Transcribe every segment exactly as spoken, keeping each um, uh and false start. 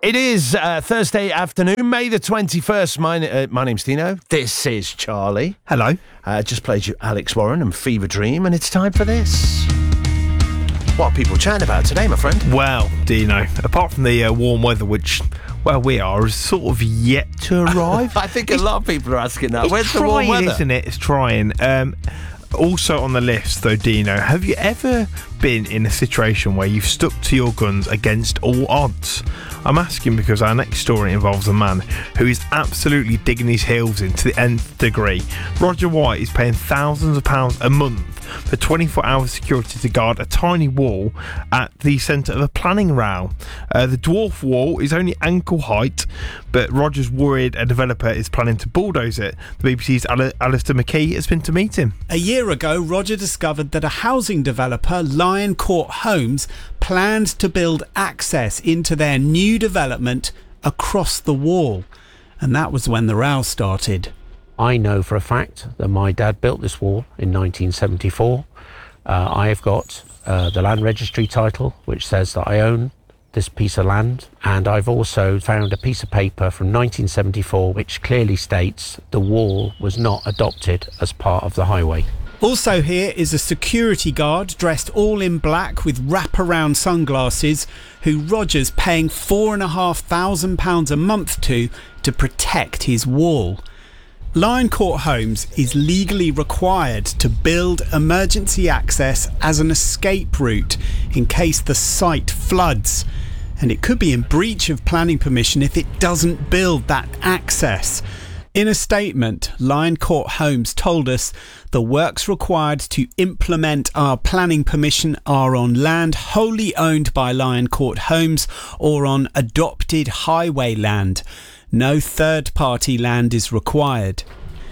It is uh, Thursday afternoon, May the twenty-first. My, uh, my name's Dino. This is Charlie. Hello. Uh, just played you Alex Warren and Fever Dream, and it's time for this. What are people chatting about today, my friend? Well, Dino, apart from the uh, warm weather, which, well, we are, is sort of yet to arrive. I think a lot of people are asking that. It's Where's trying, the warm weather? Isn't it? It's trying. Um, also on the list, though, Dino, have you ever been in a situation where you've stuck to your guns against all odds? I'm asking because our next story involves a man who is absolutely digging his heels in to the nth degree. Roger White is paying thousands of pounds a month for twenty-four hour security to guard a tiny wall at the centre of a planning row. Uh, the dwarf wall is only ankle height, but Roger's worried a developer is planning to bulldoze it. The B B C's Al- Alistair McKee has been to meet him. A year ago, Roger discovered that a housing developer, Lion Court Homes, planned to build access into their new development across the wall. And that was when the row started. I know for a fact that my dad built this wall in nineteen seventy-four. Uh, I have got uh, the land registry title, which says that I own this piece of land. And I've also found a piece of paper from nineteen seventy-four, which clearly states the wall was not adopted as part of the highway. Also here is a security guard dressed all in black with wraparound sunglasses who Roger's paying four and a half thousand pounds a month to to protect his wall. Lion Court Homes is legally required to build emergency access as an escape route in case the site floods, and it could be in breach of planning permission if it doesn't build that access. In a statement, Lion Court Homes told us the works required to implement our planning permission are on land wholly owned by Lion Court Homes or on adopted highway land. No third-party land is required.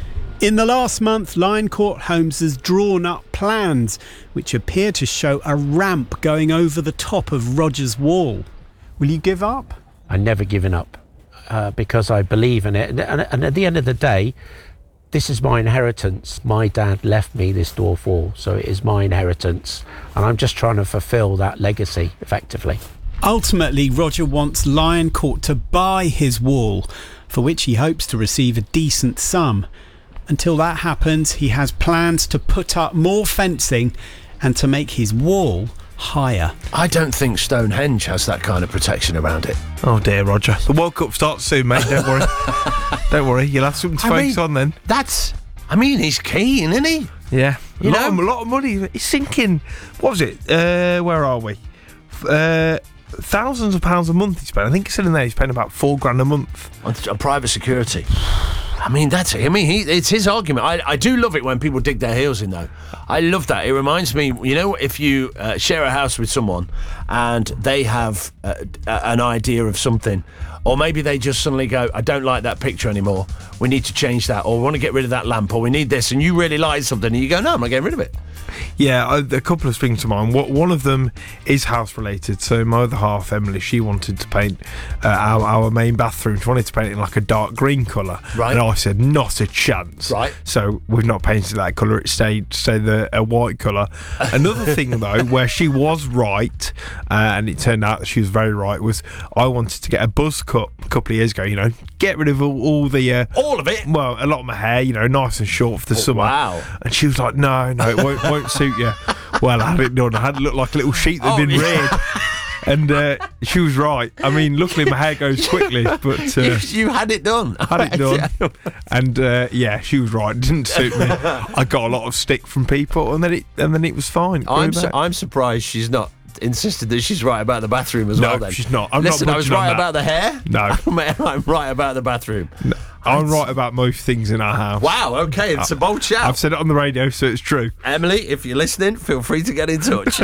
In the last month, Lion Court Homes has drawn up plans which appear to show a ramp going over the top of Roger's wall. Will you give up? I've never given up uh, because I believe in it. And, and at the end of the day, this is my inheritance. My dad left me this dwarf wall, so it is my inheritance. And I'm just trying to fulfil that legacy, effectively. Ultimately, Roger wants Lion Court to buy his wall, for which he hopes to receive a decent sum. Until that happens, he has plans to put up more fencing and to make his wall higher. I don't think Stonehenge has that kind of protection around it. Oh dear, Roger. The World Cup starts soon, mate. Don't worry. Don't worry. You'll have something to I focus mean, on then. That's... I mean, he's keen, isn't he? Yeah. You a, know? lot of, a lot of money. He's sinking... What was it? Uh, where are we? Uh... Thousands of pounds a month he spent. I think he's still in there. He's paying about four grand a month on, on private security. I mean, that's it. I mean, he, it's his argument. I, I do love it when people dig their heels in, though. I love that. It reminds me, you know, if you uh, share a house with someone and they have uh, an idea of something, or maybe they just suddenly go, I don't like that picture anymore. We need to change that, or we want to get rid of that lamp, or we need this, and you really like something, and you go, no, I'm not getting rid of it. Yeah, a couple of things to mind. One of them is house related. So my other half, Emily, she wanted to paint uh, our, our main bathroom. She wanted to paint it in like a dark green colour. Right. And I said, not a chance. Right. So we've not painted that colour. It stayed, stayed the, a white colour. Another thing, though, where she was right, uh, and it turned out that she was very right, was I wanted to get a buzz cut a couple of years ago, you know, get rid of all, all the... Uh, all of it? Well, a lot of my hair, you know, nice and short for the oh, summer. Wow. And she was like, no, no, it won't, won't suit you. Well, I had it done. I had it look like a little sheep that had oh, been yeah. reared. And uh, she was right. I mean, luckily my hair goes quickly, but... Uh, you, you had it done. Had it done. And uh, yeah, she was right. It didn't suit me. I got a lot of stick from people, and then it and then it was fine. I'm su- I'm surprised she's not insisted that she's right about the bathroom as no, well then. she's not. I'm Listen, not I was right that. about the hair. No. I'm right about the bathroom. No. I'm right about most things in our house. Wow, okay, it's a bold shout. I've said it on the radio, so it's true. Emily, if you're listening, feel free to get in touch.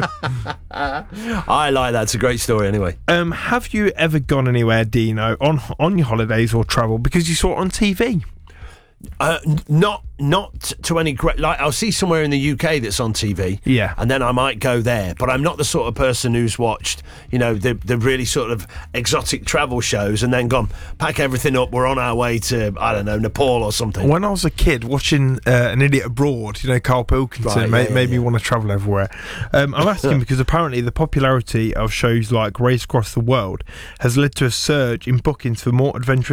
I like that. It's a great story anyway. Um, have you ever gone anywhere, Dino, on on your holidays or travel because you saw it on T V? Uh, n- not not to any great. Like I'll see somewhere in the U K that's on T V, Yeah. and then I might go there. But I'm not the sort of person who's watched, you know, the the really sort of exotic travel shows and then gone pack everything up. We're on our way to I don't know Nepal or something. When I was a kid watching uh, An Idiot Abroad, you know, Carl Pilkington Right, made, yeah, made yeah, me yeah. want to travel everywhere. Um, I'm asking because apparently the popularity of shows like Race Across the World has led to a surge in bookings for more adventurous